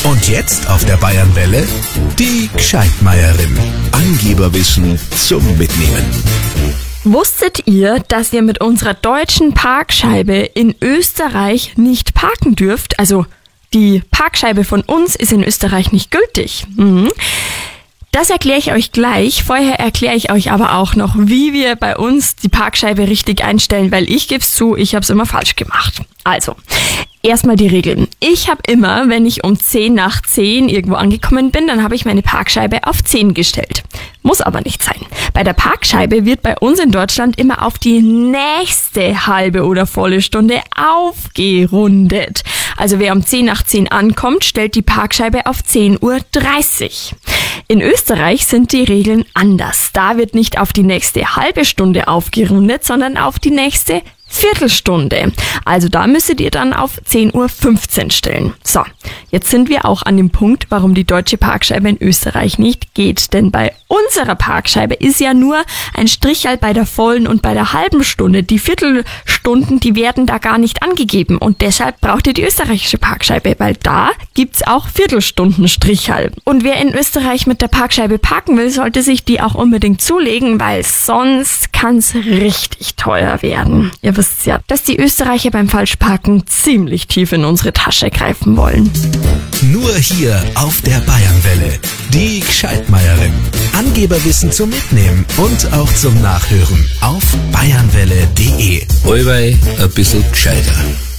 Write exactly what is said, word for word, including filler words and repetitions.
Und jetzt auf der Bayernwelle die Gscheidmeierin. Angeberwissen zum Mitnehmen. Wusstet ihr, dass ihr mit unserer deutschen Parkscheibe in Österreich nicht parken dürft? Also die Parkscheibe von uns ist in Österreich nicht gültig. Mhm. Das erkläre ich euch gleich. Vorher erkläre ich euch aber auch noch, wie wir bei uns die Parkscheibe richtig einstellen, weil ich gebe es zu, ich habe es immer falsch gemacht. Also, erstmal die Regeln. Ich habe immer, wenn ich um zehn nach zehn irgendwo angekommen bin, dann habe ich meine Parkscheibe auf zehn gestellt. Muss aber nicht sein. Bei der Parkscheibe wird bei uns in Deutschland immer auf die nächste halbe oder volle Stunde aufgerundet. Also wer um zehn nach zehn ankommt, stellt die Parkscheibe auf zehn Uhr dreißig. In Österreich sind die Regeln anders. Da wird nicht auf die nächste halbe Stunde aufgerundet, sondern auf die nächste Viertelstunde. Also da müsstet ihr dann auf zehn Uhr fünfzehn stellen. So, jetzt sind wir auch an dem Punkt, warum die deutsche Parkscheibe in Österreich nicht geht. Denn bei unserer Parkscheibe ist ja nur ein Strichel bei der vollen und bei der halben Stunde. Die Viertelstunden, die werden da gar nicht angegeben. Und deshalb braucht ihr die österreichische Parkscheibe, weil da gibt's auch Viertelstunden-Strichel. Und wer in Österreich mit der Parkscheibe parken will, sollte sich die auch unbedingt zulegen, weil sonst kann's richtig teuer werden. Ihr wisst ja, dass die Österreicher beim Falschparken ziemlich tief in unsere Tasche greifen wollen. Nur hier auf der Bayernwelle. Die Gscheidmeierin. Angeberwissen zum Mitnehmen und auch zum Nachhören auf bayernwelle punkt de. Allweil ein bisschen gescheiter.